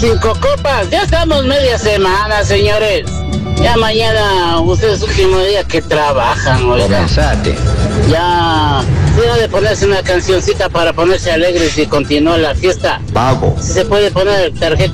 5 copas. Ya estamos media semana, señores. Ya mañana, ustedes último día que trabajan, oiga. Comenzate. Ya, deja de ponerse una cancioncita para ponerse alegres y continuar la fiesta. Pago. Si se puede poner tarjeta